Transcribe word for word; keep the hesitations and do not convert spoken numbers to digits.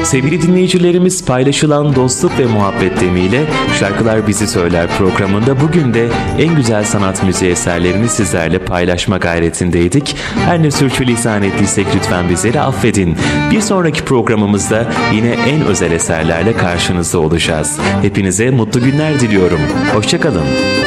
Sevgili dinleyicilerimiz, paylaşılan dostluk ve muhabbet temiyle Şarkılar Bizi Söyler programında bugün de en güzel sanat müziği eserlerini sizlerle paylaşma gayretindeydik. Her ne sürçülisan ettiysek lütfen bizleri affedin. Bir sonraki programımızda yine en özel eserlerle karşınızda olacağız. Hepinize mutlu günler diliyorum. Hoşça kalın.